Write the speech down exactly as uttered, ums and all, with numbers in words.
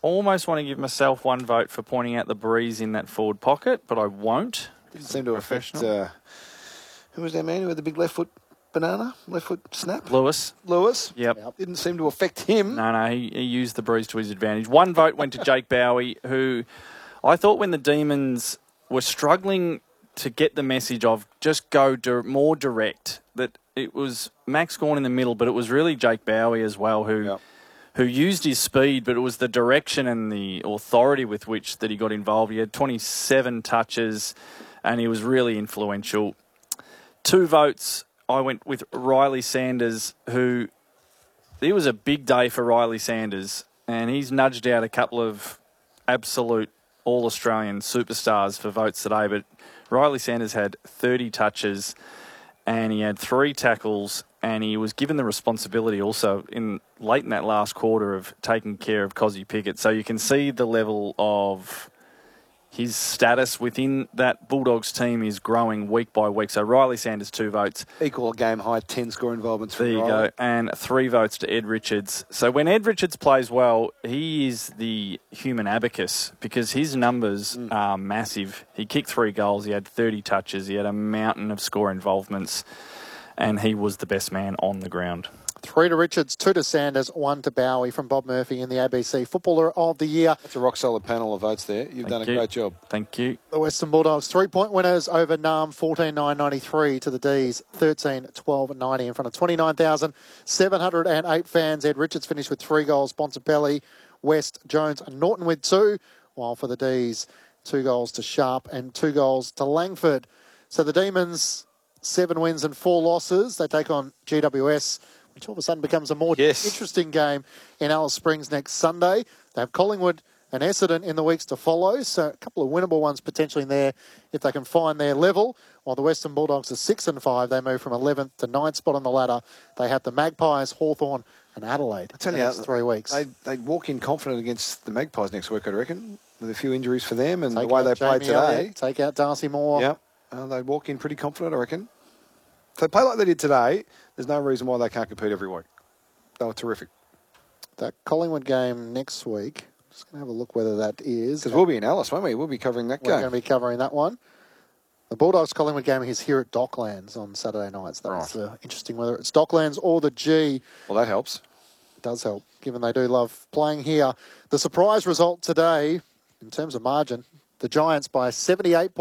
almost want to give myself one vote for pointing out the breeze in that forward pocket, but I won't. Didn't seem to affect... Uh, who was that man who had the big left foot banana? Left foot snap? Lewis. Lewis? Yep. yep. Didn't seem to affect him. No, no, he, he used the breeze to his advantage. One vote went to Jake Bowie, who I thought when the Demons were struggling to get the message of just go di- more direct, that it was Max Gawn in the middle, but it was really Jake Bowie as well who... Yep. who used his speed, but it was the direction and the authority with which that he got involved. He had twenty-seven touches, and he was really influential. Two votes, I went with Riley Sanders, who... It was a big day for Riley Sanders, and he's nudged out a couple of absolute all-Australian superstars for votes today, but Riley Sanders had thirty touches, and he had three tackles, and he was given the responsibility also in late in that last quarter of taking care of Cozzy Pickett. So you can see the level of his status within that Bulldogs team is growing week by week. So Riley Sanders, two votes. Equal game high, ten score involvements for There you Riley. go. And three votes to Ed Richards. So when Ed Richards plays well, he is the human abacus because his numbers mm. are massive. He kicked three goals. He had thirty touches. He had a mountain of score involvements. And he was the best man on the ground. Three to Richards, two to Sanders, one to Bowie from Bob Murphy in the A B C Footballer of the Year. That's a rock-solid panel of votes there. You've Thank done a you. great job. Thank you. The Western Bulldogs, three-point winners over Nam, fourteen nine ninety-three to the D's, thirteen twelve ninety in front of twenty-nine thousand seven hundred eight fans. Ed Richards finished with three goals, Bontempelli, West, Jones and Norton with two, while for the D's, two goals to Sharp and two goals to Langford. So the Demons, seven wins and four losses. They take on G W S, which all of a sudden becomes a more yes. interesting game in Alice Springs next Sunday. They have Collingwood and Essendon in the weeks to follow, so a couple of winnable ones potentially in there if they can find their level. While the Western Bulldogs are six and five, they move from eleventh to ninth spot on the ladder. They have the Magpies, Hawthorn and Adelaide I tell in you, the next three weeks. They they walk in confident against the Magpies next week, I reckon, with a few injuries for them and take the way they Jamie played today. Elliott, take out Darcy Moore. Yep, uh, they walk in pretty confident, I reckon. If they play like they did today, there's no reason why they can't compete every week. They were terrific. That Collingwood game next week, just going to have a look whether that is. Because we'll be in Alice, won't we? We'll be covering that We're game. going to be covering that one. The Bulldogs-Collingwood game is here at Docklands on Saturday nights. That's Right. uh, interesting whether it's Docklands or the G. Well, that helps. It does help, given they do love playing here. The surprise result today, in terms of margin, the Giants by seventy-eight points.